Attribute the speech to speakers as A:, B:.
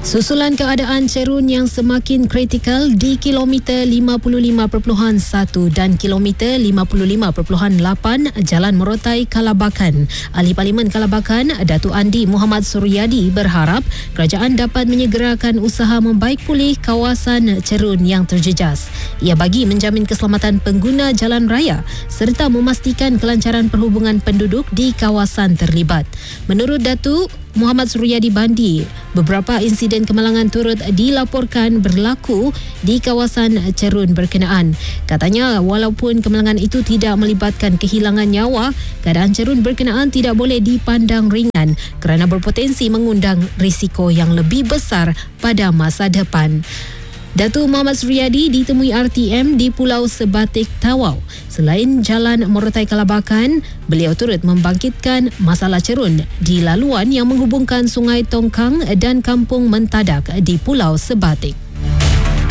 A: Susulan keadaan cerun yang semakin kritikal di kilometer 55.1 dan kilometer 55.8 Jalan Morotai, Kalabakan. Ahli Parlimen Kalabakan, Datuk Andi Muhammad Suryadi berharap kerajaan dapat menyegerakan usaha membaik pulih kawasan cerun yang terjejas. Ia bagi menjamin keselamatan pengguna jalan raya serta memastikan kelancaran perhubungan penduduk di kawasan terlibat. Menurut Datuk Muhammad Suryadi Bandi, beberapa insiden kemalangan turut dilaporkan berlaku di kawasan cerun berkenaan. Katanya, walaupun kemalangan itu tidak melibatkan kehilangan nyawa, keadaan cerun berkenaan tidak boleh dipandang ringan kerana berpotensi mengundang risiko yang lebih besar pada masa depan. Datuk Muhammad Suryadi ditemui RTM di Pulau Sebatik, Tawau. Selain Jalan Morotai Kalabakan, beliau turut membangkitkan masalah cerun di laluan yang menghubungkan Sungai Tongkang dan Kampung Mentadak di Pulau Sebatik.